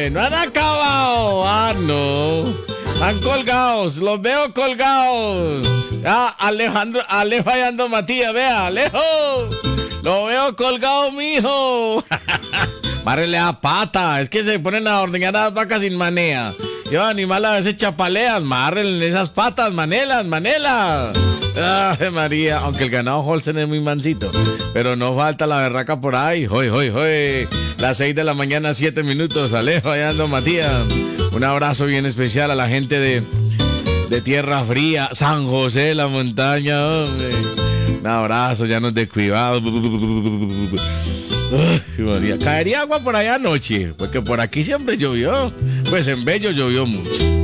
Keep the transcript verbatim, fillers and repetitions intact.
hombre, no han acabado. Ah, no. Están colgados, los veo colgados. Ah, Alejandro, Alejo ahí ando Matías, vea, Alejo. Lo veo colgado, mijo. Bárrele a pata, es que se ponen a ordeñar a las vacas sin manea. Yo, animal, a veces chapaleas, márrenle esas patas, manelas, manelas. Ay, María, aunque el ganado Holstein es muy mansito, pero no falta la berraca por ahí. Hoy, hoy, hoy. Las seis de la mañana, siete minutos. Alejo, allá ando Matías. Un abrazo bien especial a la gente de, de Tierra Fría, San José de la Montaña, hombre. Un abrazo, ya nos descuidados. Uy, María. Caería agua por allá anoche, porque por aquí siempre llovió. Pues en Bello llovió mucho.